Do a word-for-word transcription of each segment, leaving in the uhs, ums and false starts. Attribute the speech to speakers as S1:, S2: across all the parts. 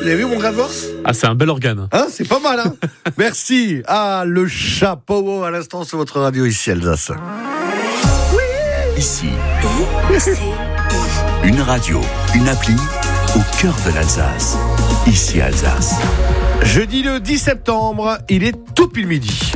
S1: Vous avez vu mon grain de force ?
S2: Ah, c'est un bel organe.
S1: Hein, c'est pas mal, hein. Merci. Ah, le chapeau à l'instant sur votre radio ici, Alsace.
S3: Oui. Ici, une radio, une appli au cœur de l'Alsace. Ici, Alsace.
S1: Jeudi le dix septembre, il est tout pile midi.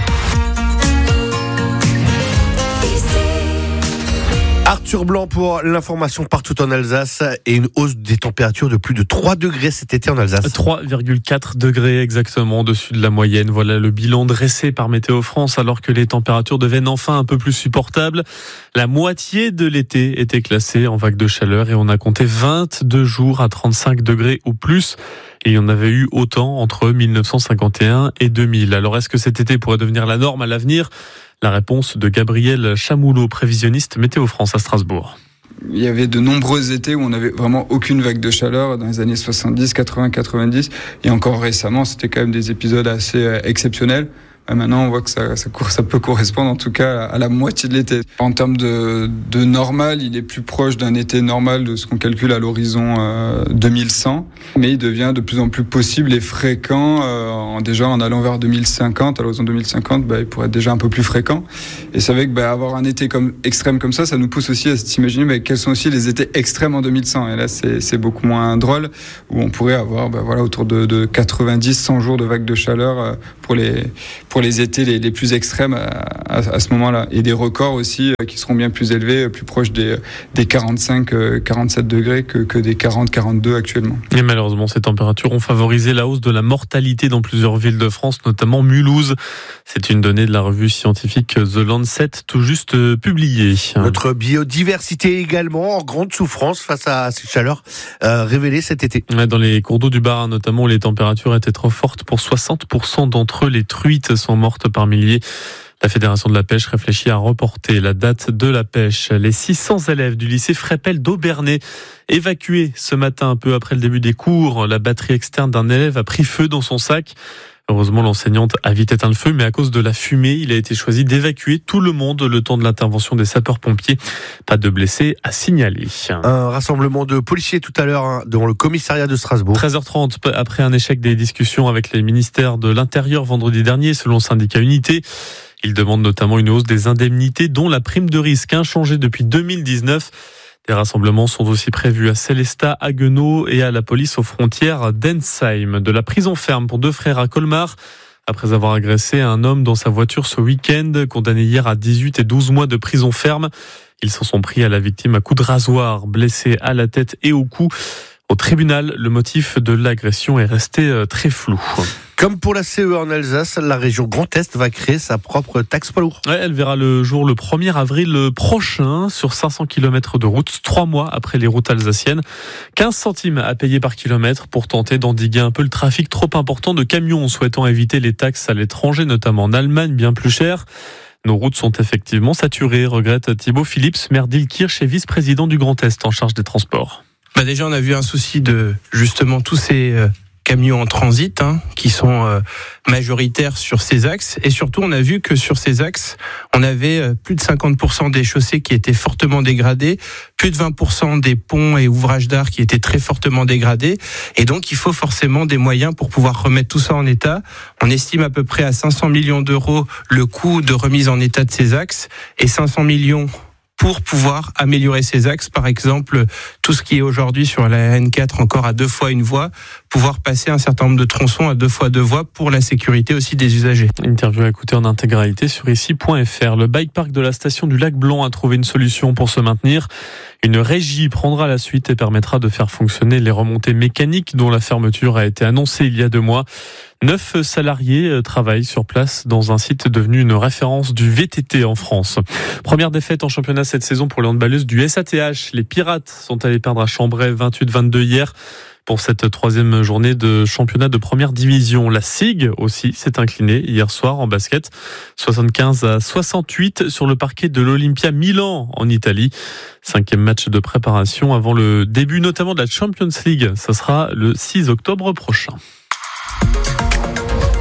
S1: Arthur Blanc pour l'information partout en Alsace et une hausse des températures de plus de trois degrés cet été en Alsace.
S2: trois virgule quatre degrés exactement au-dessus de la moyenne. Voilà le bilan dressé par Météo France alors que les températures deviennent enfin un peu plus supportables. La moitié de l'été était classée en vague de chaleur et on a compté vingt-deux jours à trente-cinq degrés ou plus. Et il y en avait eu autant entre dix-neuf cent cinquante et un et deux mille. Alors est-ce que cet été pourrait devenir la norme à l'avenir ? La réponse de Gabriel Chamoulot, prévisionniste Météo France à Strasbourg.
S4: Il y avait de nombreux étés où on n'avait vraiment aucune vague de chaleur dans les années soixante-dix, quatre-vingts, quatre-vingt-dix. Et encore récemment, c'était quand même des épisodes assez exceptionnels. Maintenant, on voit que ça, ça, ça peut correspondre en tout cas à la moitié de l'été. En termes de, de normal, il est plus proche d'un été normal de ce qu'on calcule à l'horizon euh, deux mille cent. Mais il devient de plus en plus possible et fréquent. Euh, en, déjà, en allant vers deux mille cinquante, à l'horizon deux mille cinquante, bah, il pourrait être déjà un peu plus fréquent. Et c'est vrai que bah, avoir un été comme, extrême comme ça, ça nous pousse aussi à s'imaginer bah, quels sont aussi les étés extrêmes en deux mille cent. Et là, c'est, c'est beaucoup moins drôle, où on pourrait avoir bah, voilà, autour de, de quatre-vingt-dix, cent jours de vagues de chaleur euh, pour les... pour les étés les, les plus extrêmes à, à, à ce moment-là. Et des records aussi euh, qui seront bien plus élevés, plus proches des, des quarante-cinq, quarante-sept degrés que, que des quarante, quarante-deux actuellement.
S2: Et malheureusement, ces températures ont favorisé la hausse de la mortalité dans plusieurs villes de France, notamment Mulhouse. C'est une donnée de la revue scientifique The Lancet, tout juste publiée.
S1: Notre biodiversité également en grande souffrance face à ces chaleurs euh, révélées cet été.
S2: Dans les cours d'eau du Bas, notamment, les températures étaient trop fortes. Pour soixante pour cent d'entre eux, les truites sont mortes par milliers. La Fédération de la pêche réfléchit à reporter la date de la pêche. Les six cents élèves du lycée Frépel d'Aubernay évacués ce matin, un peu après le début des cours. La batterie externe d'un élève a pris feu dans son sac. Heureusement, l'enseignante a vite éteint le feu, mais à cause de la fumée, il a été choisi d'évacuer tout le monde le temps de l'intervention des sapeurs-pompiers. Pas de blessés à signaler.
S1: Un rassemblement de policiers tout à l'heure hein, dans le commissariat de Strasbourg.
S2: treize heures trente, après un échec des discussions avec les ministères de l'Intérieur vendredi dernier, selon le syndicat Unité. Ils demandent notamment une hausse des indemnités, dont la prime de risque, inchangée depuis deux mille dix-neuf. Des rassemblements sont aussi prévus à Célestat, à Haguenau et à la police aux frontières d'Ensheim. De la prison ferme pour deux frères à Colmar, après avoir agressé un homme dans sa voiture ce week-end, condamné hier à dix-huit et douze mois de prison ferme. Ils s'en sont pris à la victime à coups de rasoir, blessé à la tête et au cou. Au tribunal, le motif de l'agression est resté très flou.
S1: Comme pour la C E en Alsace, la région Grand Est va créer sa propre taxe poids lourd.
S2: Ouais, elle verra le jour le premier avril prochain sur cinq cents kilomètres de route, trois mois après les routes alsaciennes. quinze centimes à payer par kilomètre pour tenter d'endiguer un peu le trafic trop important de camions souhaitant éviter les taxes à l'étranger, notamment en Allemagne, bien plus chères. Nos routes sont effectivement saturées, regrette Thibaut Phillips, maire d'Ilkirch et vice-président du Grand Est en charge des transports.
S5: Bah déjà, on a vu un souci de justement tous ces euh, camions en transit hein, qui sont euh, majoritaires sur ces axes. Et surtout, on a vu que sur ces axes, on avait euh, plus de cinquante pour cent des chaussées qui étaient fortement dégradées, plus de vingt pour cent des ponts et ouvrages d'art qui étaient très fortement dégradés. Et donc, il faut forcément des moyens pour pouvoir remettre tout ça en état. On estime à peu près à cinq cents millions d'euros le coût de remise en état de ces axes et cinq cents millions pour pouvoir améliorer ces axes, par exemple, tout ce qui est aujourd'hui sur la N quatre encore à deux fois une voie, pouvoir passer un certain nombre de tronçons à deux fois deux voies pour la sécurité aussi des usagers.
S2: Interview à écouter en intégralité sur ici point f r. Le bike park de la station du Lac Blanc a trouvé une solution pour se maintenir. Une régie prendra la suite et permettra de faire fonctionner les remontées mécaniques dont la fermeture a été annoncée il y a deux mois. Neuf salariés travaillent sur place dans un site devenu une référence du V T T en France. Première défaite en championnat cette saison pour les handballeuses du S A T H. Les Pirates sont allés perdre à Chambray vingt-huit à vingt-deux hier pour cette troisième journée de championnat de première division. La S I G aussi s'est inclinée hier soir en basket, soixante-quinze à soixante-huit sur le parquet de l'Olympia Milan en Italie. Cinquième match de préparation avant le début notamment de la Champions League. Ça sera le six octobre prochain.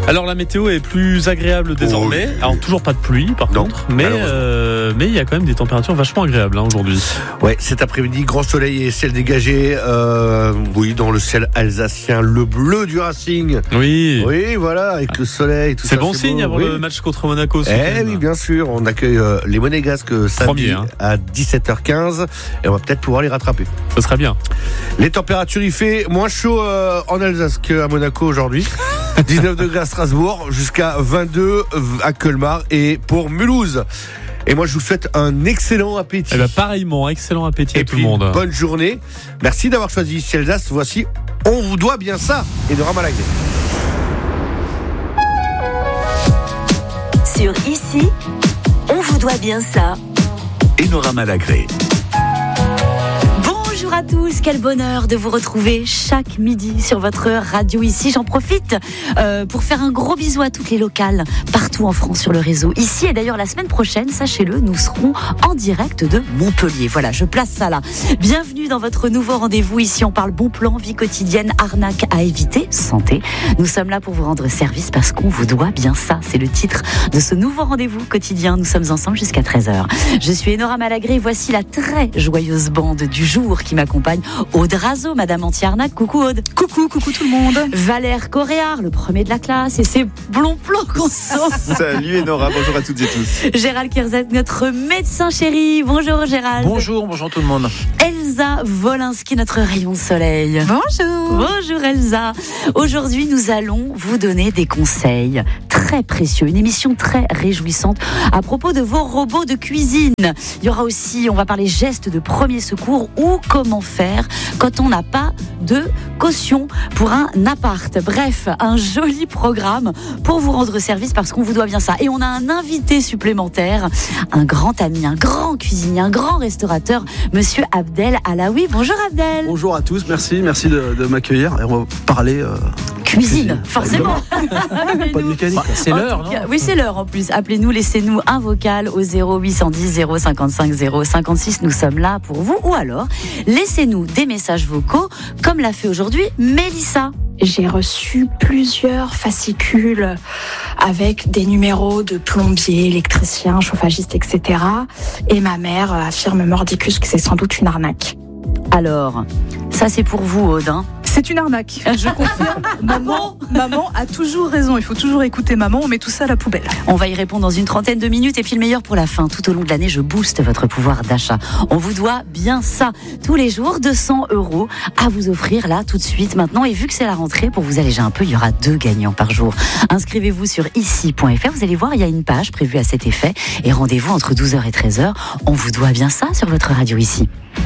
S2: Alors la météo est plus agréable désormais.
S1: Oh, oui.
S2: Alors toujours pas de pluie par
S1: non,
S2: contre, mais euh, mais il y a quand même des températures vachement agréables hein, aujourd'hui.
S1: Ouais, cet après-midi, grand soleil et ciel dégagé. Euh, oui, dans le ciel alsacien, le bleu du Racing.
S2: Oui.
S1: Oui, voilà, avec le soleil, tout
S2: c'est
S1: ça.
S2: bon
S1: c'est
S2: signe
S1: beau.
S2: avant
S1: oui.
S2: le match contre Monaco. Ce
S1: Eh
S2: week-end.
S1: oui, bien sûr. On accueille euh, les Monégasques samedi
S2: Premier, hein.
S1: à dix-sept heures quinze et on va peut-être pouvoir les rattraper.
S2: Ce sera bien.
S1: Les températures, il fait moins chaud euh, en Alsace qu'à Monaco aujourd'hui. dix-neuf degrés à Strasbourg, jusqu'à vingt-deux à Colmar et pour Mulhouse. Et moi, je vous souhaite un excellent appétit.
S2: Eh ben, pareillement, excellent appétit
S1: et
S2: à tout
S1: puis
S2: le monde.
S1: Une bonne journée. Merci d'avoir choisi ici Alsace. Voici On vous doit bien ça et Nora Malagré.
S6: Sur Ici, on vous doit bien ça.
S3: Et Nora Malagré.
S6: Bonjour à tous, quel bonheur de vous retrouver chaque midi sur votre radio Ici. J'en profite euh, pour faire un gros bisou à toutes les locales partout en France sur le réseau Ici. Et d'ailleurs la semaine prochaine, sachez-le, nous serons en direct de Montpellier. Voilà, je place ça là. Bienvenue dans votre nouveau rendez-vous. Ici, on parle bon plan, vie quotidienne, arnaque à éviter, santé. Nous sommes là pour vous rendre service parce qu'on vous doit bien ça. C'est le titre de ce nouveau rendez-vous quotidien. Nous sommes ensemble jusqu'à treize heures. Je suis Nora Malagré. Voici la très joyeuse bande du jour qui m'accompagne. Aude Razo, Madame Anti-Arnaque. Coucou Aude.
S7: Coucou, coucou tout le monde.
S6: Valère Coréard, le premier de la classe, et ses blonds plans qu'on sauve.
S8: Salut Enora, bonjour à toutes et tous.
S6: Gérald Kierzet, notre médecin chéri. Bonjour Gérald.
S5: Bonjour, bonjour tout le monde.
S6: Elsa Wolinski, notre rayon de soleil.
S7: Bonjour.
S6: Bonjour Elsa. Aujourd'hui, nous allons vous donner des conseils très précieux, une émission très réjouissante à propos de vos robots de cuisine. Il y aura aussi, on va parler gestes de premier secours ou comment faire quand on n'a pas de caution pour un appart. Bref, un joli programme pour vous rendre service parce qu'on vous doit bien ça. Et on a un invité supplémentaire, un grand ami, un grand cuisinier, un grand restaurateur, Monsieur Abdel Alaoui. Bonjour Abdel.
S9: Bonjour à tous, merci, merci de, de m'accueillir et on va parler euh,
S6: cuisine, cuisine, forcément.
S9: Pas de mécanique.
S5: Bah, c'est l'heure, non ?
S6: Oui, c'est l'heure en plus. Appelez-nous, laissez-nous un vocal au zéro huit cent dix zéro cinquante-cinq zéro cinquante-six. Nous sommes là pour vous. Ou alors, laissez-nous des messages vocaux, comme l'a fait aujourd'hui Mélissa.
S10: J'ai reçu plusieurs fascicules avec des numéros de plombiers, électriciens, chauffagistes, et cetera. Et ma mère affirme mordicus que c'est sans doute une arnaque.
S6: Alors, ça c'est pour vous, Aude, hein ?
S7: C'est une arnaque, je confirme. Maman, maman a toujours raison, il faut toujours écouter maman, on met tout ça à la poubelle.
S6: On va y répondre dans une trentaine de minutes et puis le meilleur pour la fin. Tout au long de l'année, je booste votre pouvoir d'achat. On vous doit bien ça. Tous les jours, deux cents euros à vous offrir là tout de suite maintenant. Et vu que c'est la rentrée, pour vous alléger un peu, il y aura deux gagnants par jour. Inscrivez-vous sur ici point f r, vous allez voir, il y a une page prévue à cet effet. Et rendez-vous entre douze heures et treize heures. On vous doit bien ça sur votre radio Ici.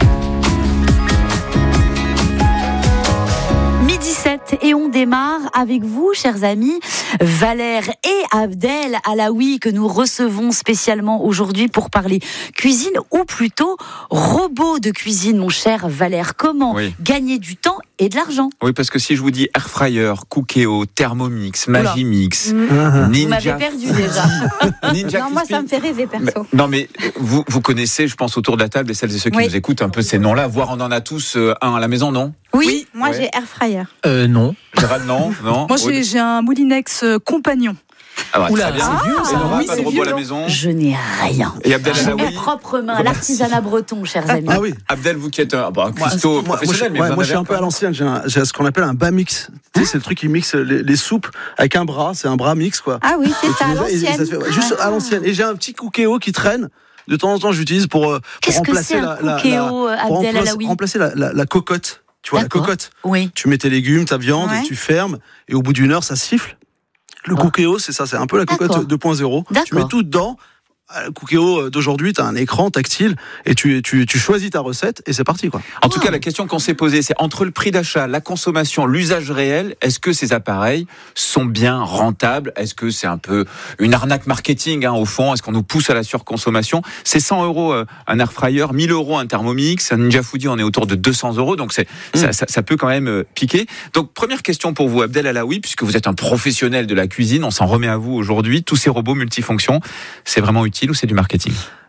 S6: dix-sept et on démarre avec vous, chers amis, Valère et Abdel Alaoui que nous recevons spécialement aujourd'hui pour parler cuisine ou plutôt robot de cuisine, mon cher Valère. Comment oui. gagner du temps et de l'argent ?
S8: Oui, parce que si je vous dis air fryer, Cookéo, Thermomix, Magimix, mmh. Ninja,
S6: vous m'avez perdu déjà.
S8: Ninja
S10: non, moi ça me fait rêver perso.
S8: Mais, non mais vous vous connaissez, je pense autour de la table et celles et ceux qui oui. nous écoutent un peu ces noms-là. Voire on en a tous euh, un à la maison, non ?
S10: Oui, oui, moi ouais. j'ai air fryer.
S5: Euh, non.
S8: Gérald, non, non.
S7: Moi j'ai, j'ai un Moulinex compagnon.
S8: Ah bah,
S5: Oula,
S8: très bien.
S5: c'est vieux,
S8: et Nora,
S7: oui,
S8: pas de robot à la maison.
S6: Je n'ai rien.
S8: Et Abdel
S6: J'ai
S8: Alaoui.
S6: mes propres mains, l'artisanat breton, chers amis.
S9: Ah oui.
S8: Abdel, vous qui êtes un, bah, un cuistot
S9: moi,
S8: professionnel,
S9: moi, je,
S8: mais
S9: ouais, moi je suis un peu à l'ancienne. J'ai, un, j'ai ce qu'on appelle un bas mix. Tu sais, c'est le truc qui mixe les, les soupes avec un bras. C'est un bras mix, quoi.
S10: Ah oui, c'est
S9: et
S10: ça, à l'ancienne.
S9: Ça fait, ouais, juste à l'ancienne. Et j'ai un petit Cookéo qui traîne. De temps en temps, j'utilise pour, pour
S6: Qu'est-ce
S9: remplacer
S6: que c'est
S9: la,
S6: un
S9: la,
S6: Cookéo,
S9: la, pour
S6: Abdel
S9: remplacer,
S6: Alaoui.
S9: remplacer la, la, la cocotte. Tu vois, D'accord. la cocotte.
S6: Oui.
S9: Tu mets tes légumes, ta viande,
S10: ouais.
S9: et tu fermes. Et au bout d'une heure, ça siffle. Le ah. Cookéo, c'est ça, c'est un peu la cocotte D'accord. deux point zéro.
S6: D'accord.
S9: Tu mets tout dedans. Le Cookéo d'aujourd'hui, tu as un écran tactile et tu, tu, tu choisis ta recette et c'est parti, quoi.
S8: En tout cas, la question qu'on s'est posée, c'est entre le prix d'achat, la consommation, l'usage réel, est-ce que ces appareils sont bien rentables ? Est-ce que c'est un peu une arnaque marketing, hein, au fond ? Est-ce qu'on nous pousse à la surconsommation ? C'est cent euros un air fryer, mille euros un Thermomix, un Ninja Foodi, on est autour de deux cents euros, donc c'est, mmh. ça, ça, ça peut quand même piquer. Donc, première question pour vous, Abdel Alaoui, puisque vous êtes un professionnel de la cuisine, on s'en remet à vous aujourd'hui, tous ces robots multifonctions, c'est vraiment utile ou c'est du marketing ?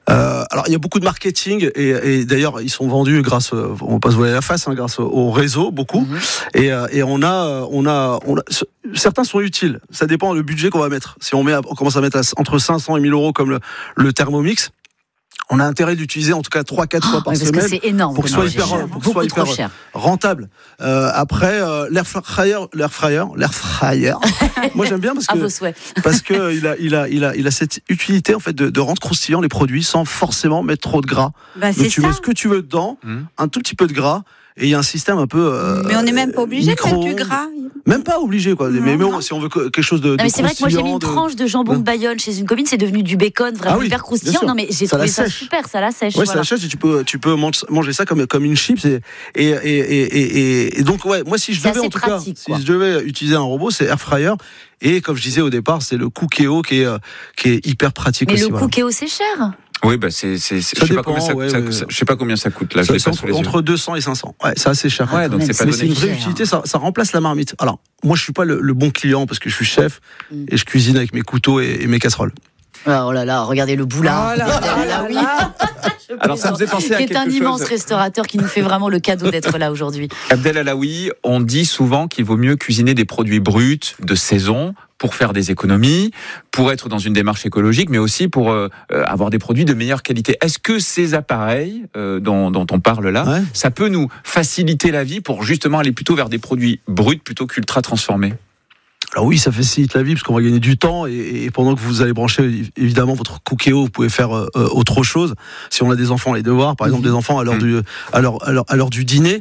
S9: Euh, alors il y a beaucoup de marketing et, et d'ailleurs ils sont vendus grâce, on va pas se voiler la face, hein, grâce au réseau beaucoup. Mmh. Et, et on a, on a, on a, certains sont utiles. Ça dépend du budget qu'on va mettre. Si on met, on commence à mettre à, entre cinq cents et mille euros comme le, le Thermomix. On a intérêt d'utiliser en tout cas trois quatre fois
S6: oh,
S9: par
S6: parce
S9: semaine
S6: que c'est énorme,
S9: pour que ce soit hyper, pour que soit hyper rentable. Euh, après euh, l'air fryer, l'air fryer, l'air fryer. Moi j'aime bien parce que
S6: à vos souhaits.
S9: parce que il a il a il a il a cette utilité en fait de, de rendre croustillant les produits sans forcément mettre trop de gras.
S11: Bah,
S9: Donc tu
S11: ça.
S9: mets ce que tu veux dedans, mmh. un tout petit peu de gras. Et il y a un système un peu. Euh,
S11: mais on n'est même pas obligé de mettre du gras.
S9: Même pas obligé, quoi. Non, mais bon, si on veut quelque chose de.
S6: Non,
S9: de
S6: mais c'est vrai que moi j'ai mis une
S9: de...
S6: tranche de jambon de Bayonne chez une copine, c'est devenu du bacon vraiment ah oui, hyper croustillant. Non, mais j'ai ça trouvé ça super, ça la sèche.
S9: Ouais,
S6: voilà.
S9: ça la sèche et tu peux, tu peux manger ça comme, comme une chips. Et, et, et, et, et, et donc, ouais, moi si je devais en tout pratique, cas, quoi. si je devais utiliser un robot, c'est Air Fryer. Et comme je disais au départ, c'est le Cookéo qui est, qui est hyper pratique
S6: mais
S9: aussi.
S6: Mais le Cookéo, c'est cher.
S8: Oui, bah c'est, c'est, c'est je sais pas combien ça, ouais, ça, ouais. ça, je sais pas combien ça coûte là.
S9: Ça,
S8: je
S9: c'est entre, entre deux cents et cinq cents. Ouais, c'est assez cher.
S8: Ouais, donc c'est pas
S9: mais
S8: donné.
S9: C'est une vraie utilité. Ça, ça remplace la marmite. Alors, moi, je suis pas le, le bon client parce que je suis chef mm. et je cuisine avec mes couteaux et, et mes casseroles.
S6: Oh là là, regardez le boulard. Oh là là, oui.
S8: Alors ça me faisait penser à quelque chose.
S6: Qui est un immense restaurateur qui nous fait vraiment le cadeau d'être là aujourd'hui.
S8: Abdel Alaoui, on dit souvent qu'il vaut mieux cuisiner des produits bruts de saison pour faire des économies, pour être dans une démarche écologique, mais aussi pour euh, avoir des produits de meilleure qualité. Est-ce que ces appareils euh, dont, dont on parle là, ouais. ça peut nous faciliter la vie pour justement aller plutôt vers des produits bruts plutôt qu'ultra transformés ?
S9: Alors oui, ça facilite la vie parce qu'on va gagner du temps et, et pendant que vous allez brancher évidemment votre Cookéo, vous pouvez faire euh, autre chose. Si on a des enfants, les devoirs, par exemple, mmh. des enfants à l'heure mmh. du à l'heure, à l'heure, à l'heure du dîner,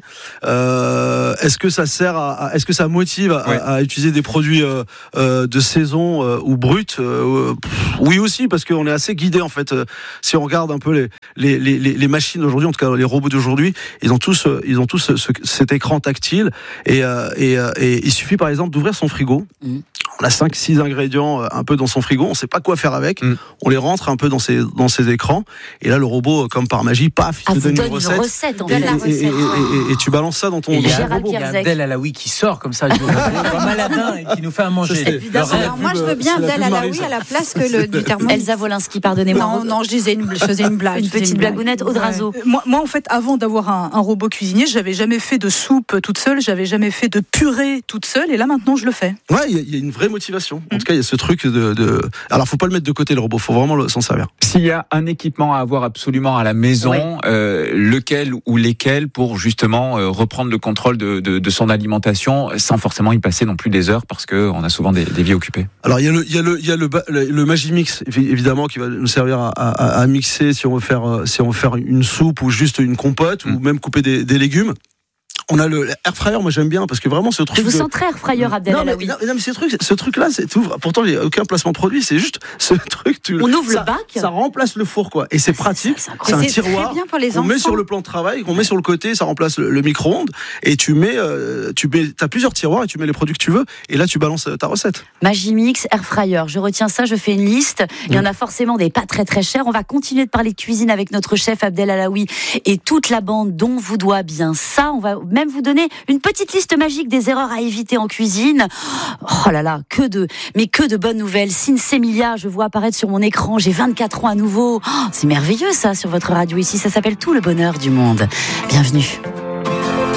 S9: euh, est-ce que ça sert à, à est-ce que ça motive à, ouais. à, à utiliser des produits euh, euh, de saison euh, ou bruts euh, pff, oui aussi parce qu'on est assez guidé en fait. Euh, si on regarde un peu les les les, les machines d'aujourd'hui, en tout cas les robots d'aujourd'hui, ils ont tous euh, ils ont tous ce, ce, cet écran tactile et, euh, et, euh, et il suffit par exemple d'ouvrir son frigo. Mmh. On a cinq six ingrédients un peu dans son frigo, on sait pas quoi faire avec, mmh. on les rentre un peu dans ces, dans ces écrans, et là le robot, comme par magie, paf, il
S6: ah,
S9: te donne,
S6: donne
S9: une recette,
S6: une recette en
S9: et,
S6: fait.
S9: Et, et, et, et, et tu balances ça dans ton,
S12: et
S9: dans
S12: ton
S9: robot.
S12: Il y a Abdel Alaoui qui sort comme ça, comme Maladin, et qui nous fait à manger.
S11: Évidemment, alors moi je veux bien Abdel Alaoui à la place que le, du Thermomix.
S6: Elsa Wolinski, pardonnez-moi.
S11: Non, non, je disais une, je faisais une blague.
S6: Une petite blagounette, Audrazo.
S7: Ouais. Moi, moi, en fait, avant d'avoir un, un robot cuisinier, j'avais jamais fait de soupe toute seule, j'avais jamais fait de purée toute seule, et là maintenant je le fais.
S9: Ouais, il y, y a une vraie motivation. En tout cas, il y a ce truc de, de... Alors, faut pas le mettre de côté le robot, faut vraiment s'en servir.
S8: S'il y a un équipement à avoir absolument à la maison, ouais. euh, lequel ou lesquels pour justement euh, reprendre le contrôle de, de, de son alimentation sans forcément y passer non plus des heures parce que on a souvent des, des vies occupées.
S9: Alors, il y a le, il y a le, il y a le, le, le Magimix évidemment qui va nous servir à, à, à mixer si on veut faire, si on veut faire une soupe ou juste une compote mmh. ou même couper des, des légumes. On a le air fryer, moi j'aime bien parce que vraiment ce truc.
S6: Je vous
S9: de...
S6: sens très air fryer, Abdel
S9: non,
S6: Alaoui.
S9: Mais, non, non mais ce truc, ce truc là, c'est tout. Pourtant il n'y a aucun placement de produit, c'est juste ce truc. Tu...
S6: On ouvre
S9: ça,
S6: le bac.
S9: Ça remplace le four quoi, et c'est pratique. C'est, c'est, c'est un tiroir.
S11: Très bien pour les
S9: qu'on
S11: enfants.
S9: met sur le plan de travail, qu'on met sur le côté, ça remplace le, le micro-ondes et tu mets, euh, tu mets, t'as plusieurs tiroirs et tu mets les produits que tu veux et là tu balances ta recette.
S6: Magimix, air fryer. Je retiens ça, je fais une liste. Il y en a forcément des pas très très chers. On va continuer de parler de cuisine avec notre chef Abdel Alaoui et toute la bande dont vous doit bien ça. On va même vous donner une petite liste magique des erreurs à éviter en cuisine. Oh là là, que de, mais que de bonnes nouvelles. Sinsemilia, je vois apparaître sur mon écran. J'ai vingt-quatre ans à nouveau. Oh, c'est merveilleux ça sur votre radio ici. Ça s'appelle Tout le bonheur du monde. Bienvenue.